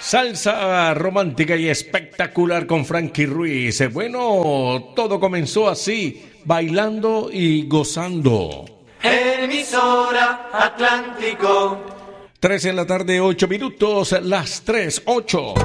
Salsa romántica y espectacular con Frankie Ruiz. Bueno, todo comenzó así, bailando y gozando. Emisora Atlántico. 3 en la tarde, 8 minutos, las 3:08.